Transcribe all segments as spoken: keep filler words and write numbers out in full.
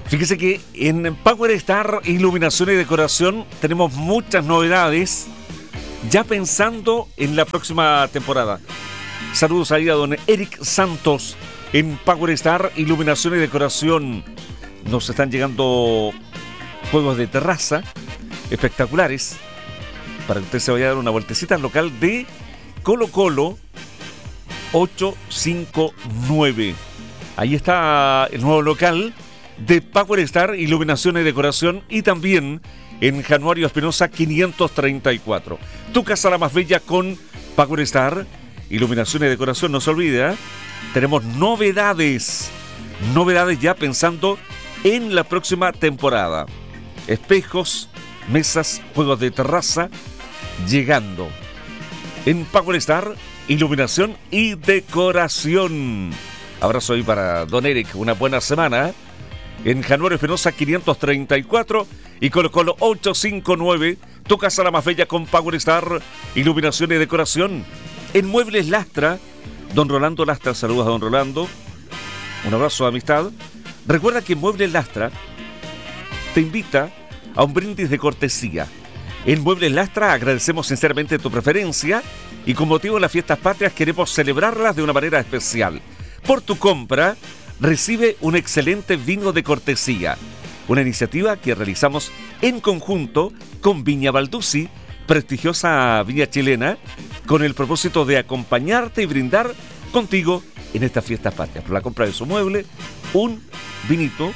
Fíjese que en Power Star Iluminación y Decoración tenemos muchas novedades ya pensando en la próxima temporada. Saludos ahí a don Eric Santos en Power Star Iluminación y Decoración. Nos están llegando juegos de terraza espectaculares para que usted se vaya a dar una vueltecita al local de Colo Colo ochocientos cincuenta y nueve. Ahí está el nuevo local de Power Star Iluminación y Decoración, y también en Januario Espinosa quinientos treinta y cuatro. Tu casa la más bella con Power Star Iluminación y Decoración. No se olvide, ¿eh? Tenemos novedades, novedades ya pensando en la próxima temporada. Espejos, mesas, juegos de terraza, llegando en Power Star Iluminación y Decoración. Abrazo ahí para don Eric, una buena semana en Januario Espinosa quinientos treinta y cuatro y Colo Colo ochocientos cincuenta y nueve. Tu casa la más bella con Power Star Iluminación y Decoración. En Muebles Lastra, don Rolando Lastra, saludos a don Rolando, un abrazo de amistad. Recuerda que Muebles Lastra te invita a un brindis de cortesía. En Muebles Lastra agradecemos sinceramente tu preferencia y con motivo de las fiestas patrias queremos celebrarlas de una manera especial. Por tu compra, recibe un excelente vino de cortesía, una iniciativa que realizamos en conjunto con Viña Balduzzi, prestigiosa viña chilena, con el propósito de acompañarte y brindar contigo en estas fiestas patrias. Por la compra de su mueble, un vinito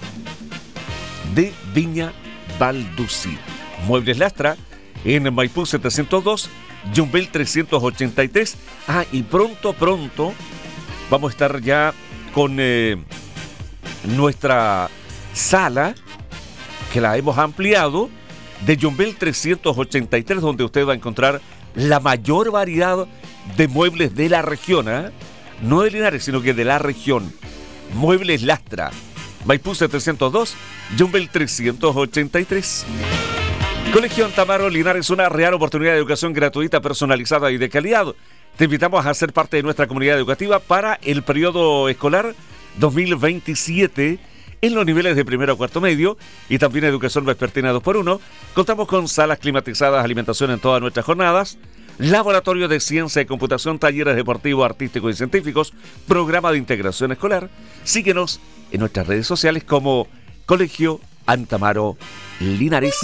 de Viña Balduzzi. Muebles Lastra en Maipú setecientos dos, Yumbel trescientos ochenta y tres. Ah, y pronto, pronto vamos a estar ya con eh, nuestra sala, que la hemos ampliado, de Yumbel trescientos ochenta y tres, donde usted va a encontrar la mayor variedad de muebles de la región, ¿eh? No de Linares, sino que de la región. Muebles Lastra, Maipú setecientos dos, Yumbel trescientos ochenta y tres. Colegio Antamaro Linares, una real oportunidad de educación gratuita, personalizada y de calidad. Te invitamos a ser parte de nuestra comunidad educativa para el periodo escolar dos mil veintisiete en los niveles de primero a cuarto medio y también educación vespertina dos por uno. Contamos con salas climatizadas, alimentación en todas nuestras jornadas, laboratorio de ciencia y computación, talleres deportivos, artísticos y científicos, programa de integración escolar. Síguenos en nuestras redes sociales como Colegio Antamaro Linares.